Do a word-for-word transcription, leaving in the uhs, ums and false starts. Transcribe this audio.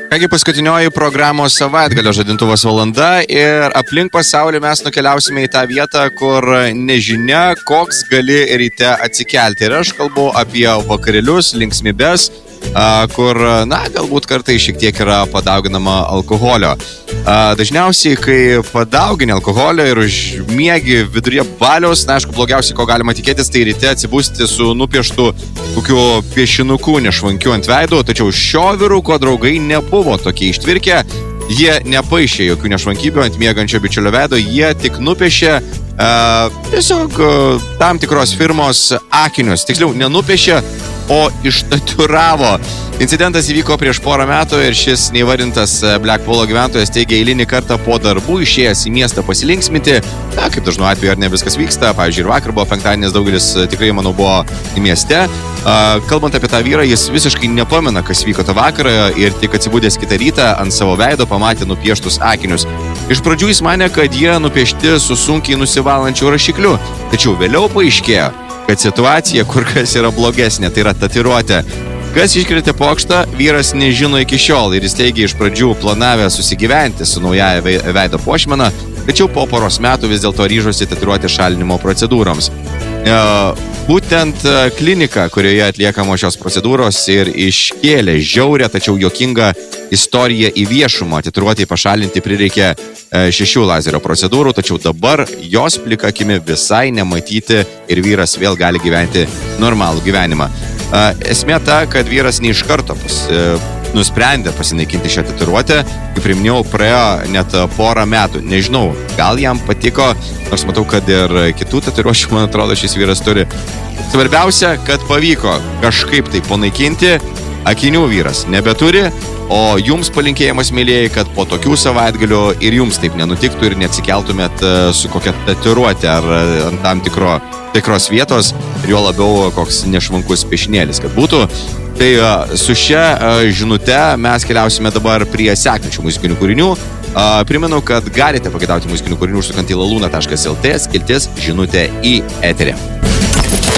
Kągi, paskutinioji programos savaitgalio žadintuvas valanda ir aplink pasaulį mes nukeliausime į tą vietą, kur nežinia, koks gali ryte atsikelti. Ir aš kalbu apie vakarėlius, linksmybes, kur, na, galbūt kartai šiek tiek yra padauginama alkoholio. Dažniausiai, kai padaugini alkoholio ir užmiegi viduryje baliaus, na, aišku, blogiausiai, ko galima tikėtis, tai ryte atsibusti su nupieštu kokiu piešinuku nešvankiu ant veido, tačiau šio vyruko draugai nebuvo tokie ištvirkę, jie nepaišė jokių nešvankybių ant miegančio bičiulio veido, jie tik nupiešė uh, tiesiog uh, tam tikros firmos akinius, tiksliau, nenupiešė, o ištatuiravo. Incidentas įvyko prieš porą metų ir šis neįvardintas Blackpoolo gyventojas teigia eilinį kartą po darbų išėjęs į miestą pasilinksminti. Na, kaip dažnu atveju, ar ne viskas vyksta. Pavyzdžiui, ir vakar buvo penktadienis, daugelis tikrai, manau, buvo į mieste. Kalbant apie tą vyrą, jis visiškai nepamena, kas vyko tą vakarą ir tik atsibūdęs kitą rytą ant savo veido pamatė nupieštus akinius. Iš pradžių jis manė, kad jie nupiešti su sunkiai nusivalančiu rašikliu, tačiau vėliau paaiškėjo, kad situacija kur kas yra blogesnė, tai yra tatuiruotė. Kas iškrėtė pokštą, vyras nežino iki šiol ir jis teigia iš pradžių planavę susigyventi su naujaja veido puošmena, tačiau po poros metų vis dėlto ryžosi tatuiruoti šalinimo procedūroms. Būtent klinika, kurioje atliekamos šios procedūros ir iškėlė žiaurę, tačiau juokingą istoriją į viešumą. Tatuiruotei pašalinti prireikė šešių lazerio procedūrų, tačiau dabar jos plika akimi visai nematyti ir vyras vėl gali gyventi normalų gyvenimą. Esmė ta, kad vyras ne iš karto pas, nusprendė pasinaikinti šią tatuiruotę, kaip priminėjau, praėjo net porą metų. Nežinau, gal jam patiko, nors matau, kad ir kitų tatuiruočių, man atrodo, šis vyras turi. Svarbiausia, kad pavyko kažkaip tai panaikinti, akinių vyras nebeturi, o jums palinkėjimas, mėlėjai, kad po tokių savaitgalių ir jums taip nenutiktų ir neatsikeltumėt su kokia tatuiruotė ar ant tam tikro, tikros vietos ir jo labiau koks nešvankus piešinėlis, kad būtų. Tai su šia žinute mes keliausime dabar prie sekančių muzikinių kūrinių. Primenu, kad galite pagėdauti muzikinių kūrinių užsukant į laluna taškas lt, skiltis žinutė į eterį.